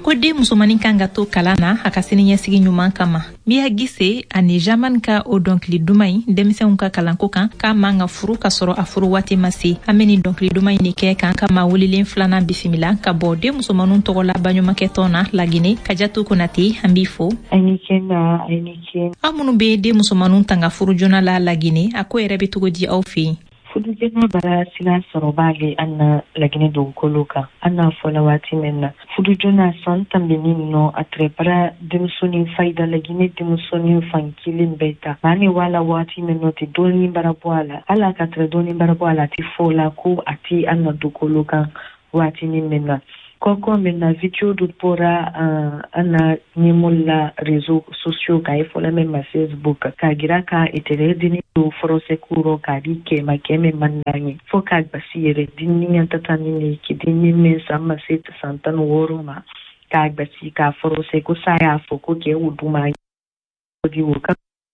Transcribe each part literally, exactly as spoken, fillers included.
ko de musomani kan ka to kalana a ka sini ɲɛsigi ɲuman kama. Biya Gise ani Jaman ka o dɔnkili duman in denmisɛnw ka kalanko kan k'a man ka furu ka sɔrɔ a furu waati ma se. An bɛ nin dɔnkili duman in de kɛ k'an ka maa welilen filanan bisimila ka bɔ den musomanninw tɔgɔ la baɲumankɛ tɔn na Lagine. Kajatu Konate an b'i fo. Ani kɛnɛ ani kɛnɛ. Aw minnu bɛ den musomanninw tanga furu joona la Lagine, a ko yɛrɛ bɛ cogo di aw fɛ yen? Fudu jena bara sila sɔrɔ b'ale an na Lagine dugukolo kan. An n'a fɔla waati min na. Fudu joona san tanbini nɔ a tɛrɛ bara denmusonin fayida Lagine denmusonin fan kelen bɛɛ ta. Maa ni wala waati min nɔ tɛ dɔɔnin bara bɔ a la. Ala ka tɛrɛ dɔɔnin bara bɔ a la a tɛ fɔ la ko a tɛ an na dugukolo kan waati min na. Koko mena video du pora uh, ana nyemola réseaux sociaux ka ifola mema Facebook ka gira ka itere dini du forose kuro ka di ke makeme mandangi fo ka basire dini nyantatani ni ki dini mensa maset santan woroma ka basi ka forose ko saya fo ko ke uduma di woka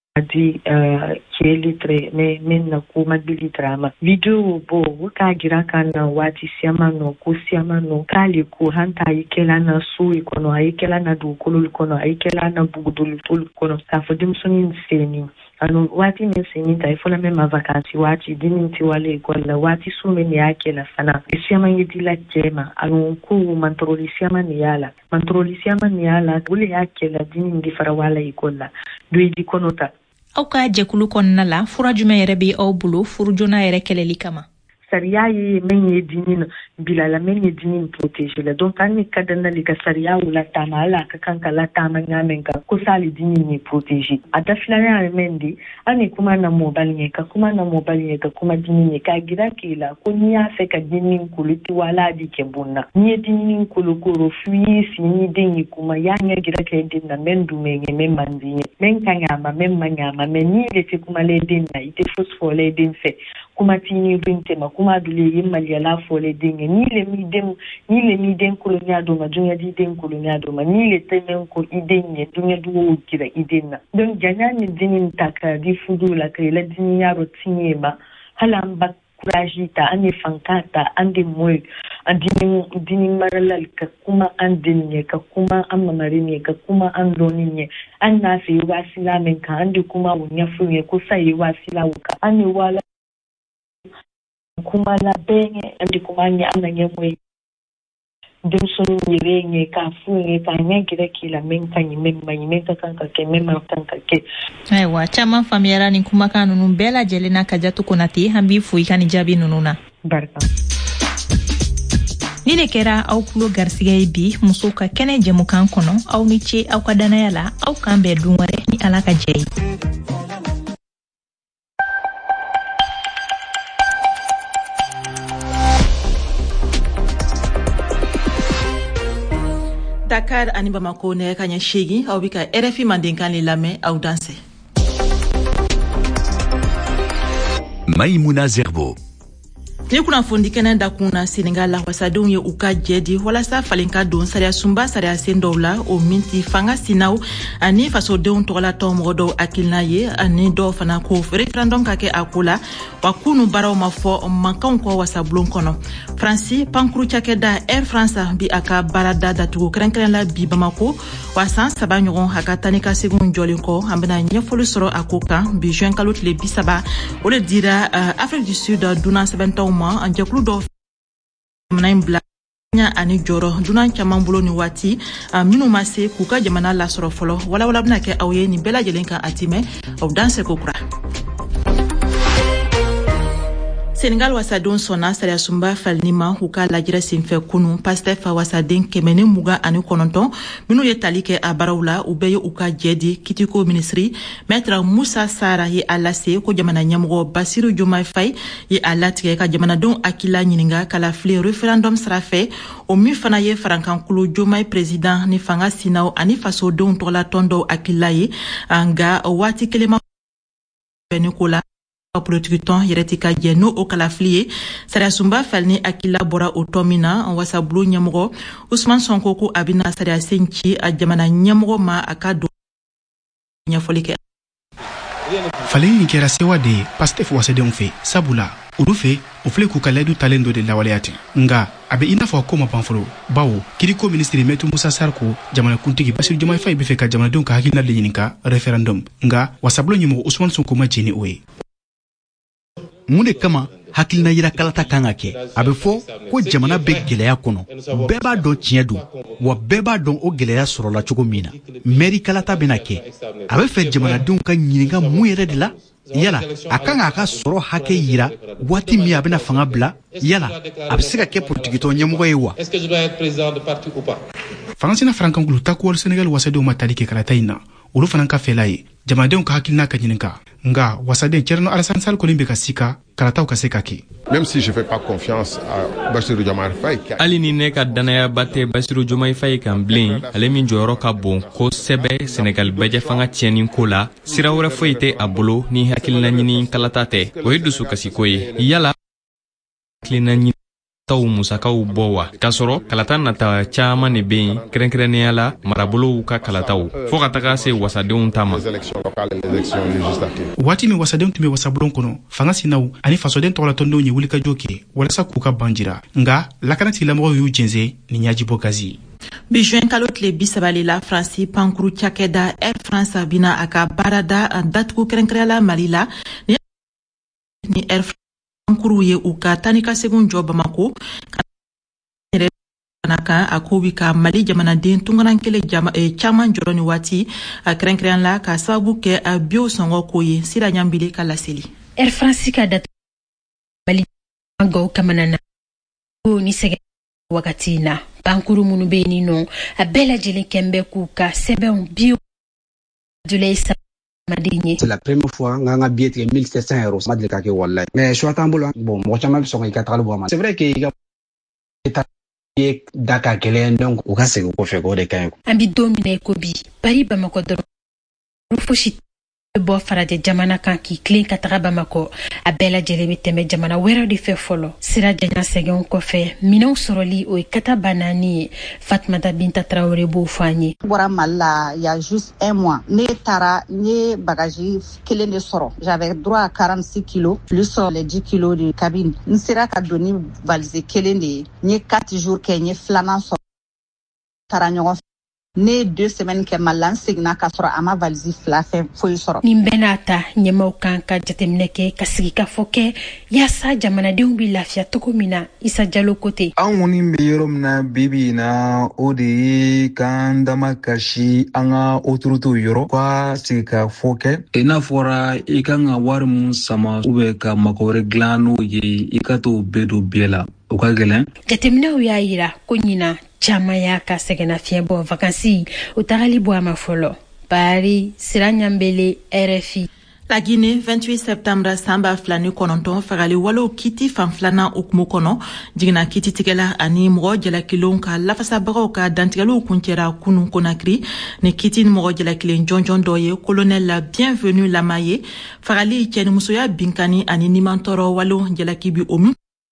di uh, ke litre me menna ko magili drama video bo ka gira kana wati siama no ko siama no kali ko hanta ikela na su ikono ikela na du kolul kono ikela na bugudul tul kono ka fodim sunin seni anu wati men seni ta ifola me ma vacances wati dininti wale kola wati su men yake la sana siama yidi la jema anu ko mantroli siama ni yala mantroli siama ni yala wule yake la dinin di farawala ikola do idi konota. Aw ka jɛkulu kɔnɔna la fura jumɛn yɛrɛ bɛ aw bolo furu joona yɛrɛ kɛlɛli kama? Sariya ye min ye dinin bilala min ye dinin protege la donc an ni kadana li ka sariya wula tama ala ka kan ka la tama ɲamen ka ko sali dinin ye protege a da filana ye min de an ni kuma na mobile ye ka kuma na mobile ye ka kuma dinin ye ka gira ke la ko ni y'a fɛ ka dinin kuluti wala di kɛ bonna ni ye dinin kolokoro fuyi si ni den ye kuma y'a ɲɛ gira kɛ den na men dume ye men mandi ye men ka ɲama men ma ɲama mais ni de tɛ kuma le den na i tɛ fosi fɔ le den fɛ kuma tini binte ma kuma dule yimmal yala fole dinge ni le mi dem ni le mi den kolonya do ma dunya di den kolonya do ma ni le tenen ko idenye dunya do kira idenna donc janya ni dinin taka di fudu la ke la dinya ro tinye ba halam ba kuraji ta ane fankata ande moy andinin dinin maralal ka kuma an dinye ka kuma an mamarine ka kuma an doninye an na fi wasila men ka ande kuma wunya fuye ko sai wasila wuka ane wala kuma la benye andi kuma nya ananye mwe demsoni nyirenye ka funye ka nyagira kila menka nyimema nyimeka kanka ke mema kanka ke aiwa chama famiyara ni kuma kanunu bela jelena Kajatu Konate hambi fuyi kani jabi nununa barka ni de kɛra aw kulo garsigɛ ye bi muso ka kɛnɛ jɛmukan kɔnɔ aw ni ce aw ka danaya la aw kan bɛɛ dun wɛrɛ ni Ala ka jɛ ye. Dakar ani Bamako ne ka ɲɛ seegin aw bi ka R F I mandenkan le lamɛn aw danse. Maïmouna Zerbo. Ni kunnafoni kɛnɛ da kun na Senegal la wasadenw ye u ka jɛ di walasa falen ka don sariya sunba sariya sen dɔw la o minti fanga sinaw ani fasodenw tɔgɔla tɔn mɔgɔ dɔw hakilina ye ani dɔw fana ko referendum ka kɛ a ko la wa kunu baaraw ma fɔ mankanw kɔ wasabulon kɔnɔ. Fransi pankuru cakɛda Air France bi a ka baarada datugu kɛrɛnkɛrɛn la bi Bamako wa san saba ɲɔgɔn a ka tani ka seginw jɔlen kɔ an bɛna ɲɛfɔli sɔrɔ a ko kan bi juin kalo tile bi saba o le dira uh, Afrique du Sud dunan sɛbɛntaw ma an jɛkulu dɔw jamana in bila ani jɔrɔ dunan caman bolo ni waati minnu ma se k'u ka jamana lasɔrɔ fɔlɔ walawala bɛna kɛ aw ye nin bɛɛ lajɛlen kan a timɛ aw dan seko kura. Senegal wasadenw sɔnna sariya sunba falini ma k'u ka lajɛrɛ senfɛ kunu Pastef wasaden kɛmɛ ni mugan ani kɔnɔntɔn minnu ye tali kɛ a baaraw la u bɛɛ ye u ka jɛ di kitiko minisiri Maître Moussa Sara ye a lase ko jamana ɲɛmɔgɔ Basiru Diomaye Faye ye a latigɛ ka jamanadenw hakilila ɲininka kala file referendum sira fɛ o min fana ye farankankulu Diomaye président ni fanga sinaw ani fasodenw tɔgɔla tɔn dɔw hakilila ye nka waati kelen ma bɛnni ko la politique tɔn yɛrɛ ti ka jɛ n'o o kalafili ye sariya sunba falini hakilila bɔra o tɔn min na wasabulu ɲɛmɔgɔ Usman Sonko ko a bɛna sariya sen ci a jamana ɲɛmɔgɔ ma a ka don ɲɛfɔli kɛ. Falini kɛra sewa de Pastef wasadenw fɛ sabula Urufe ofle ku kaledu talendo de lawaleyati nga abe ina fo ko ma panfolo bawo kiriko ministre Metu Musa Sarko jamana kuntigi Bassirou Diomaye Faye be fe ka jamana don ka hakina le yininka referendum nga wasablo nyimo Ousmane Sonko ma jeni oye munde kama hakilina yira kalata kanga ke abe fo ko jamana be geleya kono beba don tiendu wa beba don o geleya soro la cogo mina meri kalata bena ke abe fe jamana don ka nyininga mu yere de la yala akanga aka soro hake yira wati mi abena fanga bla yala absika ke politique to nyemugo yewa est-ce que je dois être président de parti ou pas Francina Frankangulu takwol Senegal wasado matali ke kalata ina ulu fananka felaye jamade ka hakilina ka nyininka nga wasade Thierno Alassane Sall ko limbe ka sika kalata ka seka ke même si je fais pas confiance à Bassirou Diomaye Faye ali ni ne ka danaya bate Bassirou Diomaye Faye kan blen ale min joro ka bon ko sebe Senegal beje fanga tienin ko la sira wora foyite abolo ni hakilina nyini kalata te o yidusu kasikoye yala hakilina nyini taw musakaw bowa kasoro kalata nata chama ne ben krenkrenia la marabolo ka kalataw fo ka taka se wasadeun tama wati mi wasadeun timi wasablon kono fanga sinaw ani fasoden tola tondo nyi wulika joke wala sa kuka banjira nga lakanati lamo yu jenze ni nyaji bokazi Bijouen kalot le bisabali la Franci Pankuru Chakeda Air France bina aka barada datku krenkrela malila ni Air France Pankuru ye uka tanika segun job Bamako kanaka akobi ka Mali jamana den tunganan kele jama e chaman joroni wati krenkren la ka sababu ke a bio songo koye sira nyambile kala seli Air France ka dat Mali ngo kamanana ko ni sege wakati na Pankuru munu beni no abela jele kembe kuka sebe on bio dulesa Madini. C'est la première fois nga nga billet est mille sept cents euros madle ka ke wallahi mais je attends bon bon mo chama bi so ka tral bo ma c'est vrai que il y daka kelen donc o ka se ko fe ko de kan ko ambi domine ko bi bari ba mako do rufushi bo farade jamana kan ki clean katara ba mako abela jelemi teme jamana wera di fe folo sira janya segon ko fe minon soroli o kata banani Fatmata Binta Traoré bo fani bora malla il y a juste un mois ne tara ne bagage kelen de soro j'avais droit à quarante-six kilos plus les dix kilos de cabine ne sera ka doni valise kelen de ne quatre jours ke ne flanan so tara nyogo ne deux semaines ke malan signa ka soro ama valise fla fe foi soro nimbenata nyema ukanka jatemneke kasigi ka foke yasa jamana de umbi lafia tokomina isa jalo kote an woni meyerom na bibi na odi kan dama kashi anga oturutu yoro kwa sika foke ina fora ikanga warmu sama ube ka makore glano ye ikato bedo biela ukagelen jatemna uyayira kunyina chama yaka segena fiembo vacancy utarali bwa mafolo Paris Siranyambele R F I. La Guinée, vingt-huit septembre samba flani kononton fagali walo kiti fanflana okumu kono jigna kiti tigela ani mgo jela kilon ka lafasa bago ka dantigalo kunchera kunu konakri ne kiti mgo jela kilen jonjon doye colonel la bienvenue la maye fagali chen musoya binkani ani nimantoro walo jela kibi omu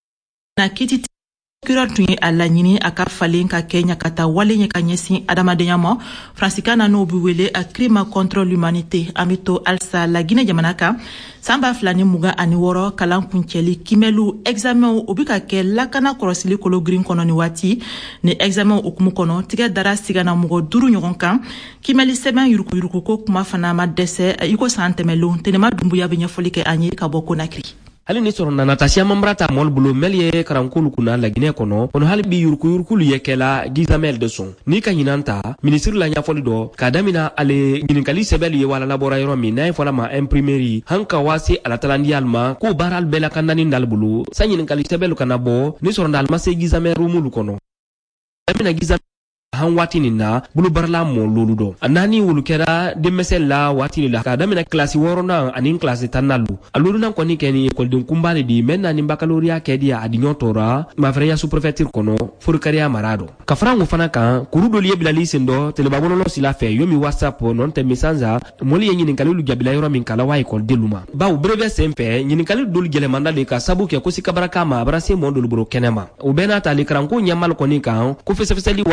na kiti Kuratuni ala nyini aka falen ka Kenya kata wale nye kanyesi adamadeyamo Franciscana no buwele a crime contre l'humanité amito alsa la Guinée jamanaka samba flani muga ani woro kalan kuncheli kimelu examen obika ke lakana korosili kolo green kono ni wati ni examen okumu kono tiga dara sigana mugo duru nyogon kan kimeli seben yuruku yuruku ko kuma fana ma dese iko santemelo tenema dumbuya benya folike anyi ka boko nakri hali ni soro na Natasha Mambrata mol bulo melie karankulu kuna la Guinée kono ono hali bi yurku yurkulu yekela gizamel de son ni ka hinanta ministre la nyafoli do kadamina ale gininkali sebel ye wala labora yoro mi nay fola ma imprimerie hanka wasi ala talandi alma ko baral bela kanani ndal bulu sanyinkali sebel kana bo ni soro ndal ma se gizamel rumulu kono damina gizamel han watini na bulu barla mo loludo anani wulu kera de mesela watini la ka damina classe worona anin classe tanalu alulu nan koni keni école de kumbale di menna ni baccalauréat kedi adi nyotora ma frère sous préfecture kono furkaria marado ka frango fana kan kurudo liye bilali sendo tele babono no sila fe yomi whatsapp non te mesanza moli yenyi ni kalu jabila yoro min kala wa école de luma ba u breve sempe nyini kalu dul gele mandale ka sabu ke ko sikabara kama abrase mo dul buro kenema u bena ta le kranko nyamal koni kan ko fese fese li wato bilali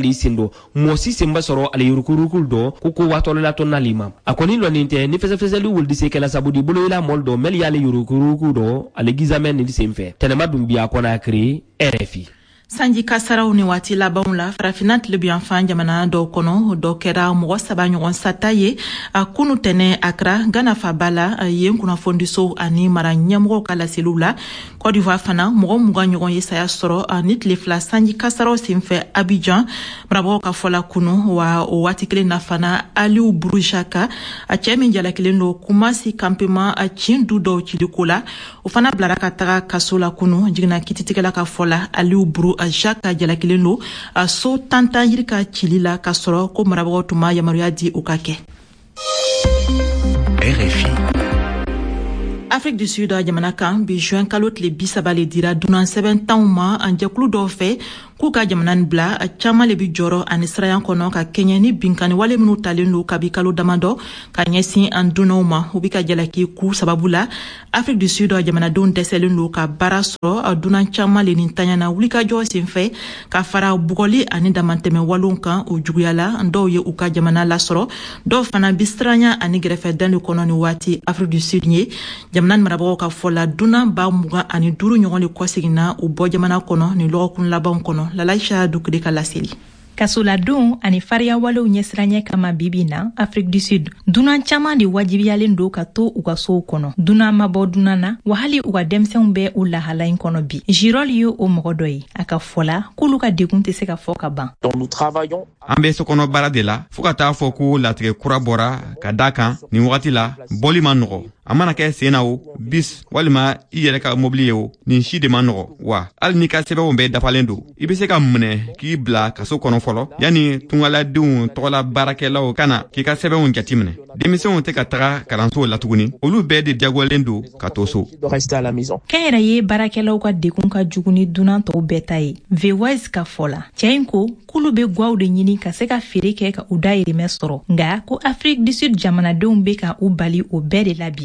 bali sindo mo si semba soro ale yurukurukul do kuko watolo la to nalima akoni lo ninte ni fese fese lu wuldi se kala sabudi bulo ila moldo mel yale yurukuruku do ale gizamen ni semfe tenema dum biya kona kri R F I. Sanji kasaraw ni wati labanw la farafinat le bianfan jamana do kono do kera mo saba ɲɔgɔn sata ye a kunu tɛnɛ akra gana fa bala yen kunnafoniso ani mara ɲɛmɔgɔw ka laseliw la Côte d'Ivoire fana mɔgɔ mugan ɲɔgɔn ye saya sɔrɔ ani tile fila sanji kasaraw senfɛ Abidjan marabagaw ka fɔla kunu wa o waati kelen na fana Aliou Bourjaka a cɛ min jalakilen do Kumasi campement a cin du dɔw ciliko la o fana bilara ka taga kaso la kunu jigina kititigɛla ka fɔla Aliou Bourjaka Jaka jalakilen do a so tantan yiri ka cili la ka sɔrɔ ko marabagaw tun ma yamaruya di o ka kɛ. R F I. Afrique du Sud jamana kan bi juin kalo tile bi saba le dira dunan sɛbɛn tanw ma an jɛkulu dɔw fɛ k'u ka jamana nin bila a caman le bi jɔrɔ ani sirayan kɔnɔ ka kɛɲɛ ni binkani wale minnu talen do kabi kalo damadɔ ka ɲɛsin an dunnaw ma u bi ka jalaki ku sababu la Afrique du Sud jamanadenw dɛsɛlen do ka baara sɔrɔ a dunan caman le nin taɲana wulikajɔ senfɛ ka fara bugɔli ani damantɛmɛ walew kan o juguyala dɔw ye u ka jamana lasɔrɔ dɔw fana bi siranya ani gɛrɛfɛdan le kɔnɔ ni waati Afrique du Sud ye jamana marabagaw ka fɔla dunan ba mugan ani duuru ɲɔgɔn le kɔseginna u bɔ jamana kɔnɔ ni lɔgɔkun labanw kɔnɔ Lalaisha Dukure ka laseli. Kasoladenw ani fariya walew ɲɛsiranya kama bibi na Afrique du Sud dunan caman de wajibiyalen do ka to u ka sow kɔnɔ dunan ma bɔ dunan na wa hali u ka denmisɛnw bɛ u lahala in kɔnɔ bi Jirol ye o mɔgɔ dɔ ye a ka fɔla k'olu ka degun tɛ se ka fɔ ka ban. An bɛ sokɔnɔ baara de la fo ka taa fɔ ko latigɛ kura bɔra ka da kan nin wagati la bɔli ma nɔgɔ a mana kɛ sen na o bis walima i yɛrɛ ka mobili ye o nin si de ma nɔgɔ wa hali n'i ka sɛbɛnw bɛɛ dafalen do i bɛ se ka minɛ k'i bila kaso kɔnɔ fɔlɔ yani tungaladenw tɔgɔla baarakɛlaw kana k'i ka sɛbɛnw jateminɛ denmisɛnw tɛ ka taga kalansow la tuguni olu bɛɛ de diyagoyalen do ka to so. Kɛn yɛrɛ ye baarakɛlaw ka degun ka jugu ni dunan tɔw bɛɛ ta ye Vewise ka fɔla cɛ in ko k'olu bɛ gwaw de ɲini ka se ka feere kɛ ka u dayirimɛ sɔrɔ nga ko Afrique du Sud jamanadenw bɛ ka u bali o bɛɛ de la bi.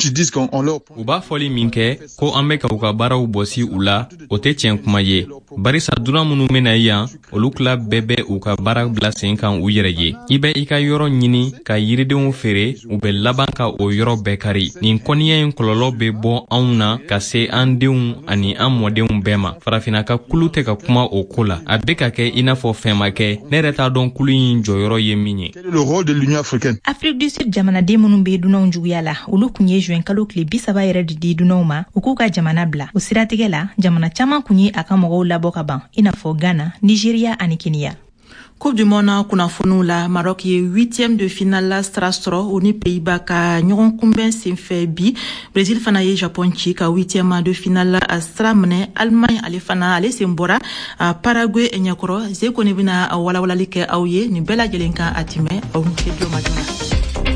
U b'a fɔli min kɛ ko an bɛ ka u ka baaraw bɔsi u la o tɛ tiɲɛ kuma ye barisa dunan minnu bɛna yan olu tila bɛɛ bɛ u ka baara bila sen kan u yɛrɛ ye i bɛ i ka yɔrɔ ɲini ka yiridenw feere u bɛ laban ka o yɔrɔ bɛɛ kari nin kɔniya in kɔlɔlɔ bɛ bɔ anw na ka se an denw ani an mɔdenw bɛɛ ma farafina ka kulu tɛ ka kuma o ko la a bɛ ka kɛ i n'a fɔ fɛn ma kɛ ne yɛrɛ t'a dɔn kulu in jɔyɔrɔ ye min ye. Afrique du Sud jamanaden minnu bɛ dunanw juguya la olu kun ye juin kalo tile bi saba yɛrɛ de di dunanw ma u k'u ka jamana bila o siratigɛ la jamana caman kun ye a ka mɔgɔw labɔ ka ban i n'a fɔ Ghana, Nigeria ani Kenya. Coupe du monde kunnafoniw la Maroc ye huitième de finale la sira sɔrɔ o ni Pays-Bas ka ɲɔgɔn kunbɛn senfɛ bi Brésil fana ye Japon ci ka huitième de finale la a sira minɛ Allemagne ale fana ale sen bɔra a Paraguay ɲɛkɔrɔ Zeko ne bɛna a walawalali kɛ aw ye nin bɛɛ lajɛlen kan a tɛmɛ aw ni ce dioma joona.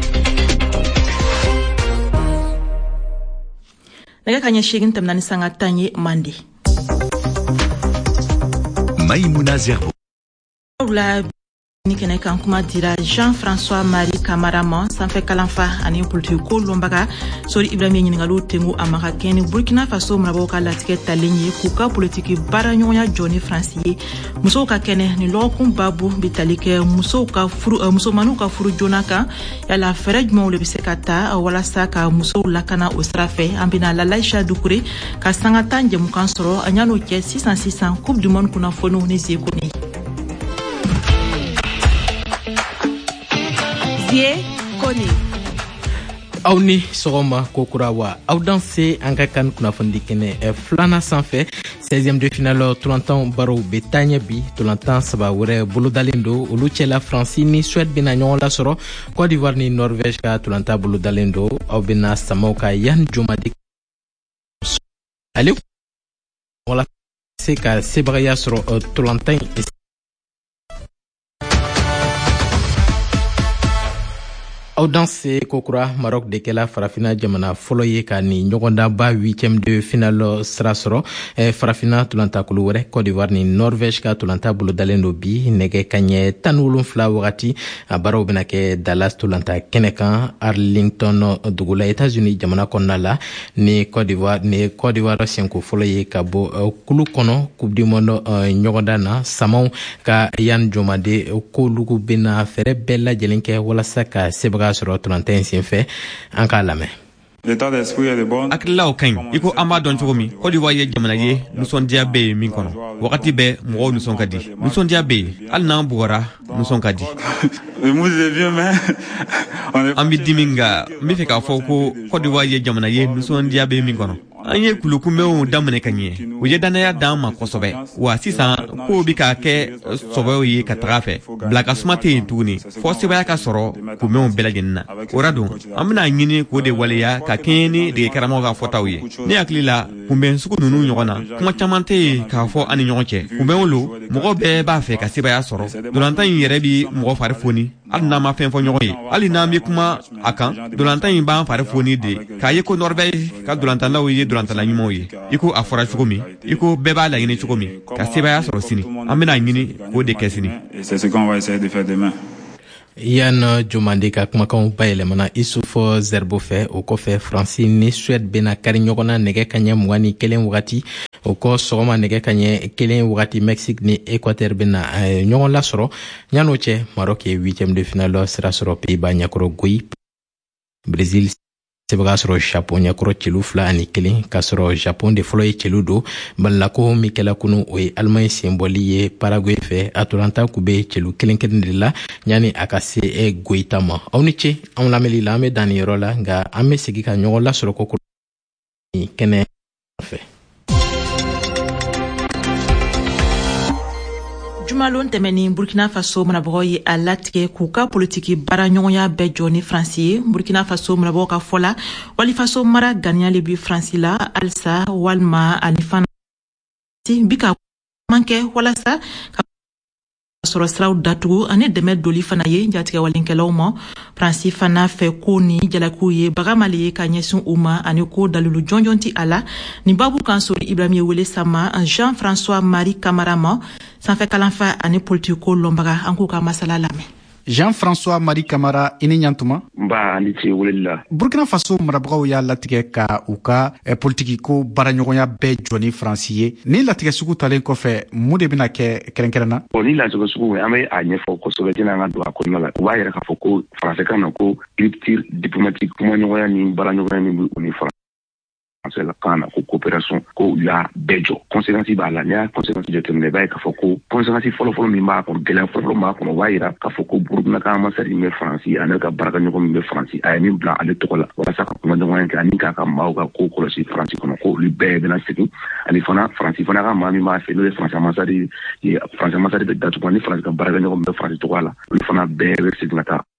Nɛgɛ ka ɲɛ seegin tɛmɛna ni sanga tan ye Mande. Maïmouna Zerbo. La ni kɛnɛ kan kuma dira Jean-François Marie Camara ma sanfɛ kalanfa ani politiki ko lɔnbaga Sori Ibrahima ɲininkaliw tengu a ma ka kɛ ni Burkina Faso marabagaw ka latigɛ talen ye k'u ka politiki baaraɲɔgɔnya jɔ ni Faransi ye musow ka kɛnɛ ni lɔgɔkun babu bi tali kɛ musow ka furu musomaniw ka furu joona kan yala fɛɛrɛ jumɛnw de bɛ se ka ta walasa ka musow lakana o sira fɛ an bɛna Lalaisha Dukure ka sanga tan jɛmukan sɔrɔ a ɲan'o cɛ sisan sisan Coupe du monde kunnafoniw ni Zeko ne. Koni. Aw ni sɔgɔma ko kura wa aw dan se an ka kan kunnafoni kɛnɛ filanan sanfɛ seizième de finale tolantan barow bɛ taa ɲɛ bi tolantan saba wɛrɛ bolodalen do olu cɛla Faransi ni Suède bɛna ɲɔgɔn lasɔrɔ Côte d'Ivoire ni Norvège ka tolantan bolodalen do aw bɛna samaw ka Yann Jomadi ale wala se ka sebagaya sɔrɔ tolantan aw aw dan se kokura Maroc de kɛla farafina jamana fɔlɔ ye ka ni ɲɔgɔndanba huitième de finale sira sɔrɔ eh, farafina tolantakulu wɛrɛ Côte d'Ivoire ni Norvège ka tolanta bolo dalen do bi nɛgɛ kaɲɛ tan ni wolonfila wagati a baaraw bena kɛ Dallas tolanta kɛnɛ kan Arlington dugu la États-Unis jamana kɔnɔna la ni Côte d'Ivoire ni Côte d'Ivoire senko fɔlɔ ye ka bɔ uh, kulu kɔnɔ Coupe du Monde uh, ɲɔgɔndan na samaw ka Yan Jomade k'olugu bena fɛrɛ bɛɛ lajɛlen kɛ walasa ka sebaga sɔrɔ tolanta in senfɛ an k'a lamɛn. Akililaw kaɲi i ko an b'a dɔn cogo min Côte d'Ivoire ye jamana ye nisɔndiya bɛ yen min kɔnɔ wagati bɛɛ mɔgɔw nisɔn ka di nisɔndiya bɛ yen hali n'an bugɔra nisɔn ka di an bɛ dimi nka n bɛ fɛ k'a fɔ ko Côte d'Ivoire ye jamana ye nisɔndiya bɛ yen min kɔnɔ an ye kulukunbɛnw daminɛ ka ɲɛ u ye dannaya d'an ma kosɛbɛ wa sisan kow bi ka kɛ sɔbɛw ye ka taga fɛ bila ka suma tɛ yen tuguni fɔ sebaya ka sɔrɔ kunbɛnw bɛɛ lajɛlen na o ra don an bɛna ɲini k'o de waleya ka kɛɲɛ ni dege karamɔgɔ ka fɔtaw ye ne hakili la kunbɛn sugu ninnu ɲɔgɔn na kuma caman tɛ yen k'a fɔ an ni ɲɔgɔn cɛ kunbɛnw lo mɔgɔ bɛɛ b'a fɛ ka sebaya sɔrɔ dolantan in yɛrɛ bi mɔgɔ fari foni hali n'an ma fɛn fɔ ɲɔgɔn ye hali n'an bɛ kuma a kan dolantan in b'an fari foni de k'a ye ko Norvège ka dolantanlaw ye dolantala ɲumanw ye i ko a fɔra cogo min i ko bɛɛ b'a laɲini cogo min ka sebaya sɔrɔ sini an bɛna ɲini k'o de kɛ sini. Yan Jomande ka kumakanw bayɛlɛmana Issoufou Zerbo fɛ o kɔfɛ Faransi ni Suède bena kari ɲɔgɔn na nɛgɛ kaɲɛ mugan ni kelen wagati o kɔ sɔgɔma nɛgɛ kaɲɛ kelen wagati Mexique ni Équateur bena eh, ɲɔgɔn lasɔrɔ ɲan'o cɛ Maroc ye huitième de finale sira sɔrɔ Pays-Bas ɲɛkɔrɔ Goyi Brésil sebaga sɔrɔ Japon ɲɛkɔrɔ celu fila ani kelen ka sɔrɔ Japon de fɔlɔ ye celu do balilako min kɛla kunu o ye Allemagne senbɔli ye Paraguay fɛ a tolanta ku be celu kelen kelen de la ɲani a ka se e Goyita ma aw ni ce anw lamɛnli la an be dan ni yɔrɔ la nka an be segi ka ɲɔgɔn lasɔrɔ kokoro ni kɛnɛ fɛ. Jumalon tɛmɛni Burkina Faso manabagaw ye a latigɛ k'u ka politiki baara ɲɔgɔnya bɛɛ jɔ ni Faransi ye. Burkina Faso manabagaw ka fɔ la wali faso mara ganiya le bi Faransi la alisa walima ani fana bi ka man kɛ walasa ka sɔrɔ siraw datugu ani dɛmɛ doli fana ye jatigɛ walenkɛlaw ma. Faransi fana fɛ ko ni jalaku ye bagamale ye ka ɲɛsin u ma ani ko dalilu jɔnjɔn ti a la ni babu kan sori Ibrahim ye wele sama Jean-François Marie Camara ma sanfɛ kalanfa ani politiko lɔnbaga an k'u ka masala lamɛn. Jean-François Marie Camara ini ɲantuma ba ani ce welila Burkina Faso marabagaw y'a latigɛ ka u ka eh, politiki ko baaraɲɔgɔnya bɛɛ jɔ ni Faransi ye ni latigɛ sugu talen kɔfɛ mun de bena kɛ kɛrɛnkɛrɛnna bon ni latigɛ sugu an bɛ a ɲɛfɔ kosɛbɛ tɛna an ka don a kɔnɔna la u b'a yɛrɛ k'a fɔ ko Faransi kan na ko rupture diplomatique kumaɲɔgɔnya ni baaraɲɔgɔnya min bɛ u ni Faransi la kan na ko coopération ko la bɛɛ jɔ conséquence b'a la n'i y'a conséquence jateminɛ i b'a ye k'a fɔ ko conséquence fɔlɔfɔlɔ min b'a kɔnɔ gɛlɛya fɔlɔfɔlɔ b'a kɔnɔ o b'a yira k'a fɔ ko Burkina ka ambassade min bɛ Faransi ani ka baarakɛɲɔgɔn min bɛ Faransi a ye min bila ale tɔgɔ la walasa ka kumaɲɔgɔnya kɛ ani k'a ka maaw ka ko kɔlɔsi Faransi kɔnɔ ko olu bɛɛ bɛna segin ani fana Faransi fana ka maa min b'a fɛ n'o ye Faransi ambassade ye Faransi ambassade bɛ datugu ani Faransi ka baarakɛɲɔgɔn min bɛ Faransi tɔgɔ la olu fana bɛɛ bɛ segin ka taa.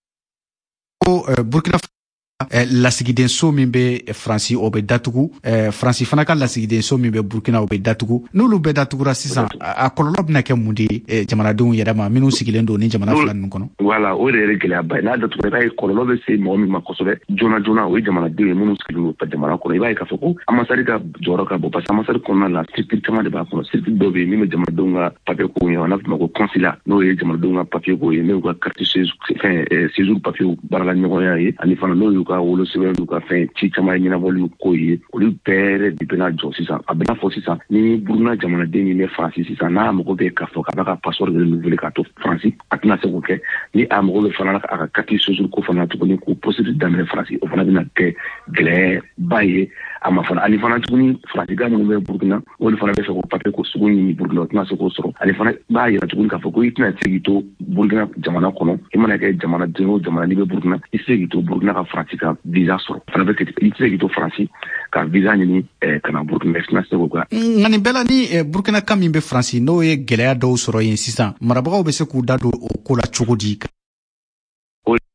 ko Burkina Eh, lasigiden so min be Faransi o be datugu eh, Faransi fana ka lasigiden so min be Burkina o be datugu n'olu bɛɛ datugura sisan a kɔlɔlɔ bena kɛ mun de eh, jamanadenw yɛrɛ ma minnu sigilen don ni jamana fila ninnu kɔnɔ voilà o de yɛrɛ gɛlɛyaba ye n'a datugura i b'a ye kɔlɔlɔ bɛ se mɔgɔ min ma kosɛbɛ joona joona o ye jamanadenw ye minnu sigilen don jamana kɔnɔ i b'a ye k'a fɔ ko ambassade ka jɔyɔrɔ ka bon parce que ambassade kɔnɔna la structure caman de b'a kɔnɔ structure dɔ bɛ yen min bɛ jamanadenw ka papier ko ye n'a fɔ ma ko consulat n'o ye jamanadenw ka papier ko ye n'o ka carte fɛn séjour papier baarala ɲɔgɔnya ye ani fana n'o y'u ka wolosɛbɛn ka fɛn ci caman ye ɲɛnabɔli ko ye olu bɛɛ de bɛna jɔ sisan a bɛna fɔ sisan ni Burkina jamanaden min bɛ Faransi sisan n'a mago bɛ k'a fɔ k'a b'a ka passeport renouvelé k'a to Faransi a tɛna se k'o kɛ ni a mago bɛ fana a ka carte séjour ko fana tuguni k'o procédure daminɛ Faransi o fana bɛna kɛ gɛlɛyaba ye a ma fana ani fana tuguni Faransikan minnu bɛ Burkina olu fana bɛ fɛ k'o papier ko sugu ɲini Burkina o tɛna se k'o sɔrɔ ani fana b'a yira tuguni k'a fɔ ko i tɛna se k'i to Burkina jamana kɔnɔ i mana kɛ jamanaden o jamana n'i bɛ Burkina i se k'i to Burkina ka Faransi ka visa sɔrɔ fana bɛ kɛ i tɛ se k'i to Faransi ka visa ɲini ka na Burkina i tɛna se k'o kɛ. nka nin bɛɛ la ni Burkina kan min bɛ Faransi n'o ye gɛlɛya dɔw sɔrɔ yen sisan marabagaw bɛ se k'u da don o ko la cogo di.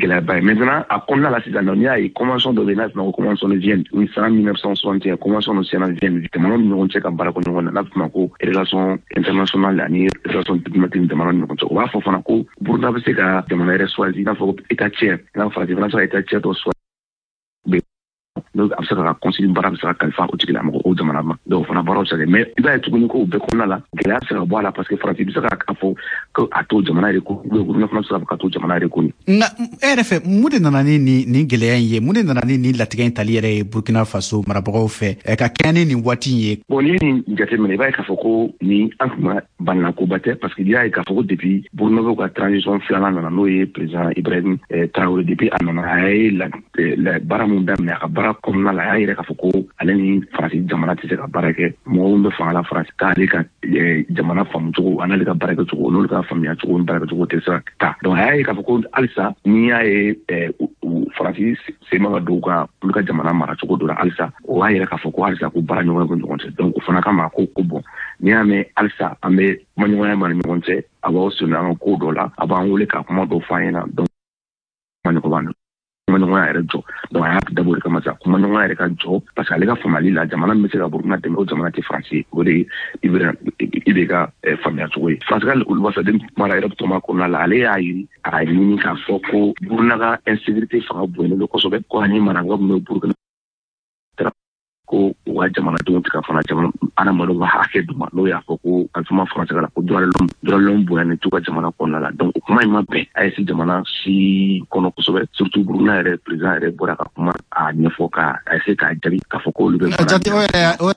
gɛlɛya ba ye maintenant a kɔnɔna la sisan nɔ n'i y'a ye convention dɔ bɛ yen n'a fɔ convention de Vienne oui c'est en mille neuf cent soixante et un convention de Siena Vienne jamanaw ni ɲɔgɔn cɛ ka baara kɛ ɲɔgɔn na n'a bɛ f'o ma ko relation internationale ani relation diplomatique jamanaw ni ɲɔgɔn cɛ o b'a fɔ fana ko Burkina bɛ se ka jamana yɛrɛ choisir i n'a fɔ état tiers i n'a fɔ Faransi fana bɛ se ka état tiers dɔ choisir donc a bɛ se ka conseil baara bɛ se ka kalifa o tigilamɔgɔ o jamana ma donc o fana baaraw bɛ se ka kɛ mais i b'a ye tuguni ko o bɛɛ kɔnɔna la gɛlɛya bɛ se ka bɔ a la parce que Faransi bɛ se ka fɔ ko a to jamana yɛrɛ ko Burkina fana bɛ se ka to jamana yɛrɛ ko nka e yɛrɛ fɛ mun de nana ni nin gɛlɛya in ye mun de nana ni nin latigɛ in tali yɛrɛ ye Burkina Faso marabagaw fɛ ka kɛɲɛ ni nin waati in ye bon n'i ye nin jateminɛ i b'a ye k'a fɔ ko ni an tun ma bannakoba tɛ parce que n'i y'a ye k'a fɔ ko depuis Burkina ka transition filanan nana n'o ye président Ibrahim Traoré depuis a nana a ye baara mun daminɛ a ka baara kɔnɔna la a y'a yɛrɛ k'a fɔ ko ale ni Faransi jamana tɛ se ka baara kɛ mɔgɔw bɛ fanga la Faransi k'ale ka jamana faamu cogo an'ale ka baara kɛ cogo n'olu ka faamuya cogo ni baara kɛ cogo tɛ se ka taa donc a y'a ye k'a fɔ ko halisa n'i y'a ye Faransi sen ma ka don ka olu ka jamana mara cogo dɔ la halisa o b'a yɛrɛ k'a fɔ ko halisa ko baara ɲɔgɔn bɛ ɲɔgɔn cɛ donc o fana kama ko ko bon n'i y'a mɛn halisa an bɛ kumaɲɔgɔnya ma ni ɲɔgɔn cɛ a b'aw sonni an ka ko dɔ la a b'an wele ka kuma dɔ fɔ an ɲɛna donc kumaɲɔgɔnya kumaɲɔgɔnya yɛrɛ jɔ donc a y'a dabɔ o de kama sa kumaɲɔgɔnya yɛrɛ ka jɔ parce que ale ka faamuyali la jamana min bɛ se ka Burkina dɛmɛ o jamana tɛ Faransi o de i bɛ ka faamuya cogo ye Faransi ka ambassadeur mara yɛrɛ tuma kɔnɔna la ale y'a yiri a ɲini k'a fɔ ko Burkina ka insécurité fanga bonyalen don kosɛbɛ ko ani marabagaw min bɛ Burkina ko u ka jamanadenw tɛ ka fana jamana adamadenw ka hakɛ d'u ma n'o y'a fɔ ko a tuma Faransi la ko droit de l'homme bonyalen t'u ka jamana kɔnɔna la donc o kuma in ma bɛn A E S jamana si kɔnɔ kosɛbɛ surtout Burkina yɛrɛ président yɛrɛ bɔra ka kuma a ɲɛfɔ ka essayer k'a jaabi k'a fɔ k'olu bɛ jate o yɛrɛ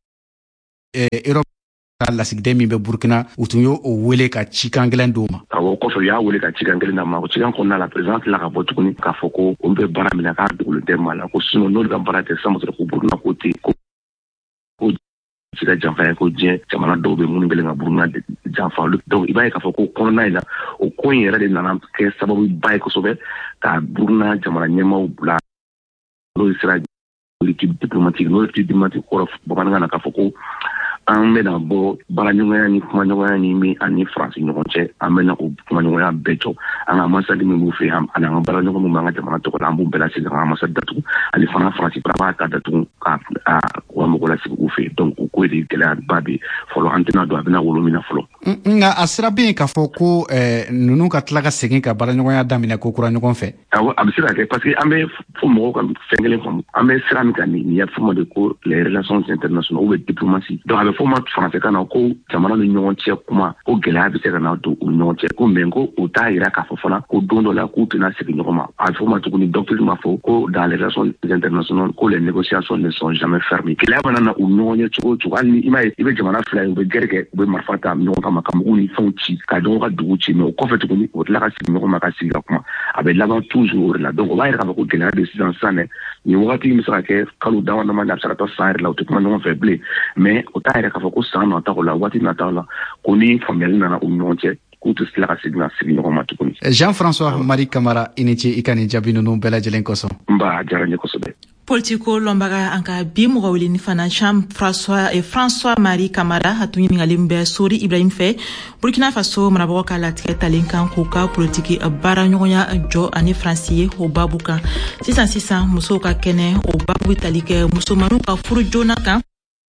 Europe ka lasigiden min bɛ Burkina u tun y'o wele ka cikan gɛlɛn d'o ma awɔ kɔfɛ u y'a wele ka cikan gɛlɛn d'a ma o cikan kɔnɔna la président tila ka bɔ tuguni k'a fɔ ko olu bɛ baara minɛ k'a dogolen tɛ maa la ko sinon n'olu ka baara tɛ sisan ko Burkina ko ten ko ko se ka janfa ye ko diɲɛ jamana dɔw bɛ minnu kɛlen ka Burkina janfa olu donc i b'a ye k'a fɔ ko kɔnɔna in la o ko in yɛrɛ de nana kɛ sababuba ye kosɛbɛ ka Burkina jamana ɲɛmaaw bila n'o sera l'équipe diplomatique n'o l'équipe diplomatique kɔrɔ bamanankan na k'a fɔ ko an bɛna bɔ baaraɲɔgɔnya ni kumaɲɔgɔnya ni min ani Faransi ɲɔgɔn cɛ an bɛna o kumaɲɔgɔnya bɛɛ jɔ an ka ambassade min b'u fɛ yan ani an ka baaraɲɔgɔn min b'an ka jamana tɔgɔ la an b'u bɛɛ lasegin an ka ambassade datugu ani fana Faransi fana b'a ta datugu ka u ka mɔgɔ lasigi u fɛ donc o ko de gɛlɛyaba bɛ fɔlɔ an tɛna don a bɛna wolo min na fɔlɔ. nka a sira bɛ yen k'a fɔ ko ninnu ka tila ka segin ka baaraɲɔgɔnya daminɛ ko kura ɲɔgɔn fɛ. awɔ a bɛ se ka kɛ parce que an bɛ fɔ mɔgɔw ka fɛn kelen faamu an bɛ sira min kan nin y'a fɔ ma de ko les relations internationales ou bien diplomatie donc a bɛ fɔ ma Faransi kan na ko jamana ni ɲɔgɔn cɛ kuma ko gɛlɛya bɛ se ka na don u ni ɲɔgɔn cɛ ko mais ko o t'a yira k'a fɔ fana ko don dɔ la k'u tɛna segin ɲɔgɔn ma a bɛ fɔ ma tuguni docteur ma fɔ ko dans les relations internationales ko les négociations ne sont jamais fermées gɛlɛya mana na u ni ɲɔgɔn ye cogo o cogo hali ni i m'a ye i bɛ jamana fila ye u bɛ gɛrɛ kɛ u bɛ marifa ta ɲɔgɔn kama ka mɔgɔw ni fɛnw ci ka ɲɔgɔn ka dugu ci mais o kɔfɛ tuguni o tila ka sigi ɲɔgɔn ma ka sigi ka kuma a bɛ laban toujours o de la donc o b'a yira k'a fɔ ko gɛlɛya bɛ sisan sisan dɛ nin wagati bɛ se ka kɛ kalo dama dama a bɛ se ka taa san yɛrɛ la u tɛ kuma ɲɔgɔn fɛ bilen mais o t'a yira k'a fɔ ko san nataw la waati nataw la ko ni faamuyali nana u ni ɲɔgɔn cɛ k'u tɛ tila ka segin ka sigi ɲɔgɔn ma tuguni. Jean-François Marie Camara i ni ce i ka nin jaabi ninnu bɛɛ lajɛlen kosɔn. n b'a diyara n ye kosɛbɛ. politiko lɔnbaga an ka bi mɔgɔ weleni fana Jean-François et François Marie Camara a tun ɲininkalen bɛ Sori Ibrahim fɛ Burkina Faso marabagaw ka latigɛ talen kan k'u ka politiki baaraɲɔgɔnya jɔ ani Faransi ye o babu kan sisan sisan musow ka kɛnɛ o babu tali kɛ musomanninw ka furu joona kan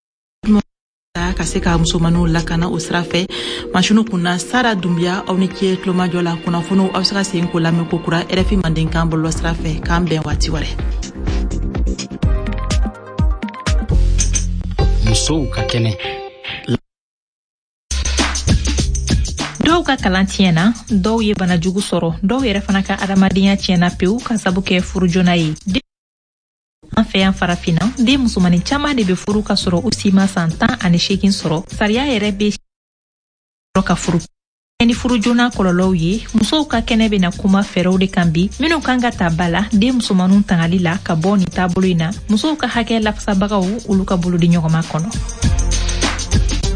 ka se ka musomanninw lakana o sira fɛ masinu kunna Sara Dumbiya aw ni ce tulomajɔ la kunnafoniw aw se ka segin k'o lamɛn ko kura R F I Mandenkan bɔlɔlɔ sira fɛ k'an bɛn waati wɛrɛ. Musow ka kɛnɛ. dɔw ka kalan tiɲɛna dɔw ye banajugu sɔrɔ dɔw yɛrɛ fana ka adamadenya tiɲɛna pewu ka sabu kɛ furu joona ye. an fɛ yan farafina den musomanin caman de bɛ furu ka sɔrɔ u si ma san tan ani seegin sɔrɔ sariya yɛrɛ bɛ ka furu ni furu joona kɔlɔlɔw ye musow ka kɛnɛ bɛna kuma fɛɛrɛw de kan bi minnu kan ka ta ba la den musomaninw tangali la ka bɔ nin taabolo in na musow ka hakɛ lafasabagaw olu ka bolo di ɲɔgɔn ma kɔnɔ.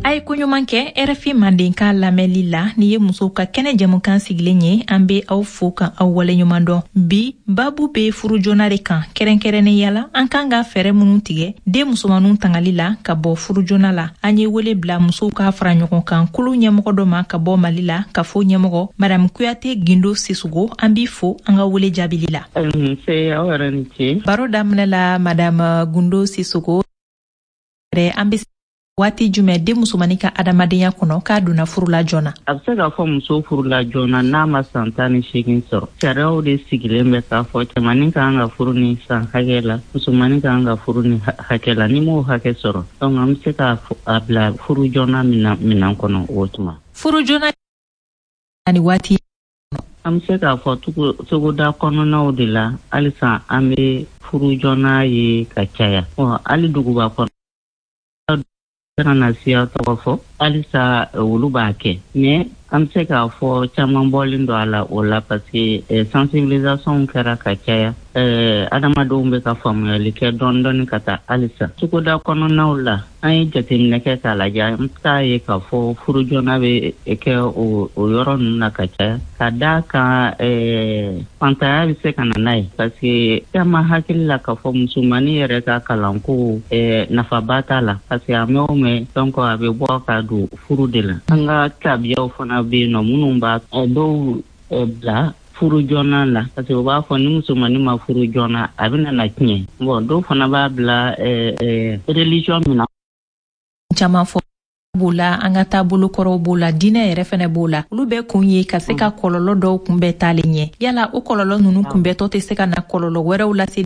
ay ko ɲuman kɛ R F I manden ka lamɛnli la ni ye musow ka kɛnɛ jɛmukan sigilen ye an be aw fo kan aw wale ɲuman dɔn bi babu be furu joona de kan kɛrɛnkɛrɛnnenya la an kan ka fɛɛrɛ minnu tigɛ den musomanninw tangali la ka bɔ furu joona la an ye wele bila musow ka fara ɲɔgɔn kan kulu ɲɛmɔgɔ dɔ ma ka bɔ Mali la ka fɔ ɲɛmɔgɔ madame Kuyate Gindo Sissogo an b'i fo an ka wele jaabili la baro daminɛ la madame Gindo Sissogo an be waati jumɛn den musomani ka adamadenya kɔnɔ k'a donna furu la joona a bɛ se k'a fɔ muso furu la joona n'a ma san tan ni seegin sɔrɔ sariyaw de sigilen bɛ k'a fɔ cɛmanin ka kan ka furu ni san hakɛ la musomanin ka kan ka furu ni hakɛ la ni m'o hakɛ sɔrɔ donc an bɛ se k'a a bila furu joona minan kɔnɔ o tuma furu joona ani waati an bɛ se k'a fɔ togoda kɔnɔnaw de la halisa an bɛ furu joona ye ka caya hali duguba kɔnɔ kana siya tɔgɔ fɔ halisa olu b'a kɛ mais an bɛ se k'a fɔ caman bɔlen don a la o la parce que sensibilisation kɛra ka caya adamadenw bɛ ka faamuyali kɛ dɔɔni dɔɔni ka taa halisa cogoda kɔnɔnaw la an ye jateminɛ kɛ k'a lajɛ an bɛ taa ye k'a fɔ furu joona bɛ kɛ o yɔrɔ ninnu na ka caya ka d'a kan fantanya bɛ se ka na n'a ye parce que caman hakili la k'a fɔ musomanin yɛrɛ ka kalanko nafaba t'a la parce que a mɛn o mɛn donc a bɛ bɔ ka don furu de la an ka tabiyaw fana bɛ yen nɔ minnu b'a dɔw bila furu joona la parce que o b'a fɔ ni musomanin ma furu joona a bɛ na tiɲɛ bon dɔw fana b'a bila religion min na caman fɔ b'o la an ka taabolo kɔrɔw b'o la diinɛ yɛrɛ fɛnɛ b'o la olu bɛɛ kun ye ka se ka kɔlɔlɔ dɔw kunbɛn taalen ɲɛ yala o kɔlɔlɔ ninnu kunbɛtɔ tɛ se ka na kɔlɔlɔ wɛrɛw lase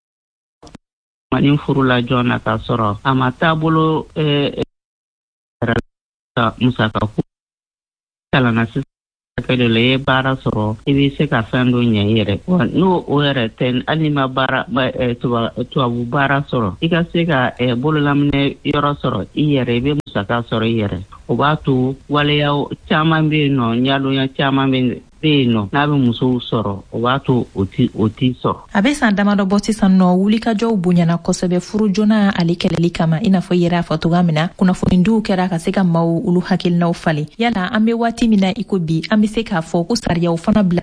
ni furu la joona k'a sɔrɔ a ma taabolo musaka ko kalanna sisan kɛlɛ la i ye baara sɔrɔ i bɛ se ka fɛn dɔ ɲɛ i yɛrɛ n'o o yɛrɛ tɛ hali ma baara tubabu baara sɔrɔ i ka se ka bololaminɛ yɔrɔ sɔrɔ i yɛrɛ i bɛ musaka sɔrɔ i yɛrɛ o b'a to waleya caman bɛ yen nɔ ɲadonya caman bɛ yen nɔ n'a bɛ musow sɔrɔ o b'a to o ti o ti sɔrɔ a bɛ san damadɔ bɔ sisan nɔ wulikajɔw bonyana kosɛbɛ furu joona ale kɛlɛli kama i n'a fɔ i yɛrɛ a fɔ cogoya min na kunnafonidiw kɛra ka se ka maaw olu hakilinaw falen yala an bɛ waati min na i ko bi an bɛ se k'a fɔ ko sariyaw fana bila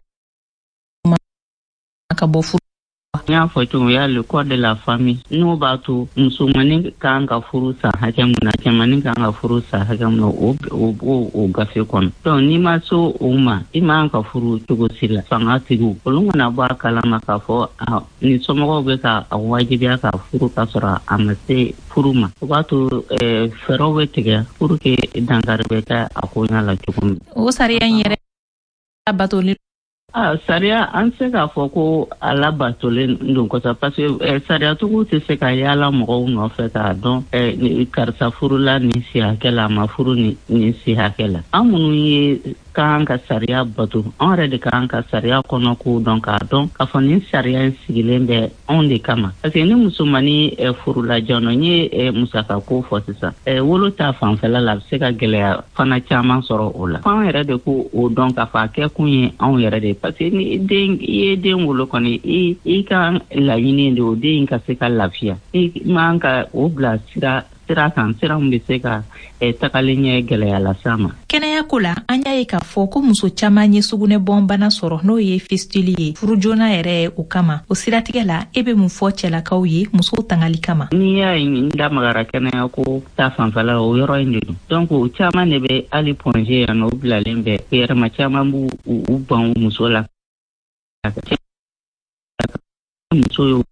ka bɔ furu n y'a fɔ cogo y'a le code de la famille n'o b'a to musomanin kan ka furu san hakɛ mun na cɛmanin kan ka furu san hakɛ mun na o o o gafe kɔnɔ donc n'i ma so o ma i man ka furu cogo si la fangatigiw olu kana bɔ a kalama k'a fɔ ni somɔgɔw bɛ ka a wajibiya ka furu ka sɔrɔ a ma se furu ma o b'a to fɛɛrɛw bɛ tigɛ pour que dankari bɛ kɛ a ko ɲɛ la cogo min o sariya in yɛrɛ batoli Ah, sariya an se k'a fɔ ko a labatolen don kosɛbɛ parce que sariyatigiw tɛ se ka yaala mɔgɔw nɔfɛ k'a dɔn karisa furula nin si hakɛ la a ma furu nin si hakɛ la an minnu ye k'an ka sariya bato an yɛrɛ de k'an ka sariya kɔnɔ ko dɔn k'a dɔn k'a fɔ nin sariya in sigilen bɛ anw de kama parce que ni musomanin furula joona n ye musaka ko fɔ sisan wolo ta fanfɛla la a bɛ se ka gɛlɛya fana caman sɔrɔ o la f'an yɛrɛ de ko o dɔn k'a fɔ a kɛ kun ye anw yɛrɛ de parce que ni den i ye den wolo kɔni i i ka laɲini de o den ka se ka lafiya i man ka o bila sira sira kan sira min bɛ se ka tagalen ɲɛ gɛlɛya las'a ma. Kɛnɛya ko la an y'a ye k'a fɔ ko muso caman ye sugunɛbɔnbana sɔrɔ n'o ye fistuli ye furu joona yɛrɛ o kama o siratigɛ la e bɛ mun fɔ cɛlakaw ye musow tangali kama. N'i y'a ye n da magara kɛnɛya ko ta fanfɛla o yɔrɔ in de don donc o caman de bɛ hali pɔnze yan nɔ o bilalen bɛ yɛrɛma caman b'u u ban muso la muso ye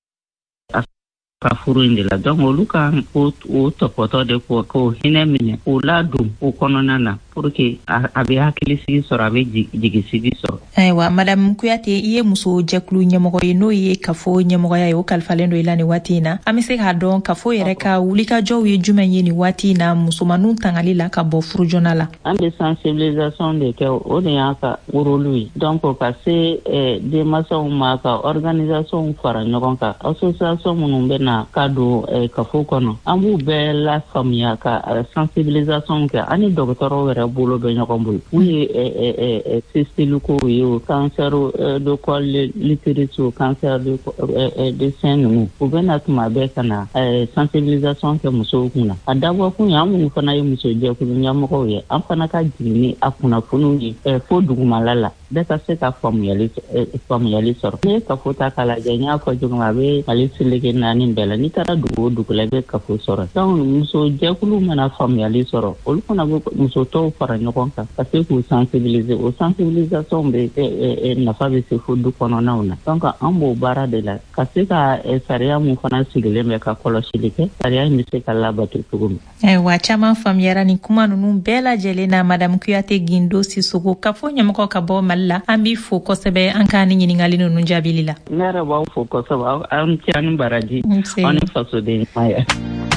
ka furu in de la donc olu kan o tɔpɔtɔ de ko k'o hinɛ minɛ o ladon o kɔnɔna na pour que a bɛ hakilisigi sɔrɔ a bɛ jigisigi sɔrɔ. Ayiwa madame Kuyate i ye muso jɛkulu ɲɛmɔgɔ ye n'o ye kafo ɲɛmɔgɔya ye o kalifalen do i la nin waati in na an bɛ se k'a dɔn kafo yɛrɛ ka wulikajɔw ye jumɛn ye nin waati in na musomaninw tangali la ka bɔ furu joona la. An bɛ sensibilisation de kɛ o de y'a ka rôle ye donc ka se denmansaw ma ka organisation fara ɲɔgɔn kan association minnu bɛ na ka don kafo kɔnɔ an b'u bɛɛ la faamuya ka sensibilisation kɛ ani dɔgɔtɔrɔw yɛrɛ yɛrɛ bolo bɛ ɲɔgɔn bolo u ye sesiluko ye o cancer de col l'utérus o cancer de de sein ninnu u bɛna tuma bɛɛ ka na sensibilisation kɛ musow kunna a dabɔ kun ye an minnu fana ye musojɛkulu ɲɛmɔgɔw ye an fana ka jigin a kunnafoniw ye fo dugumala la bɛɛ ka se ka faamuyali faamuyali sɔrɔ n'i ye kafo ta k'a lajɛ n y'a fɔ cogo min a bɛ mali seleke naani bɛɛ la n'i taara dugu o dugu la i bɛ kafo sɔrɔ donc musojɛkulu mana faamuyali sɔrɔ olu fana bɛ muso tɔw fara ɲɔgɔn kan ka se k'u sensibiliser o sensibilisation bɛ nafa bɛ se fo du kɔnɔnaw na donc an b'o baara de la ka se ka sariya mun fana sigilen bɛ ka kɔlɔsili kɛ sariya in bɛ se ka labato cogo min. Ayiwa caman faamuyara ni kuma ninnu bɛɛ lajɛlen na madame Kuyate Gindo Sisoko kafo ɲɛmɔgɔ ka bɔ Mali la an b'i fo kosɛbɛ an ka ni ɲininkali ninnu jaabili la. Ne yɛrɛ b'aw fo kosɛbɛ an cɛ ani baraji an ni fasoden ɲuman ye.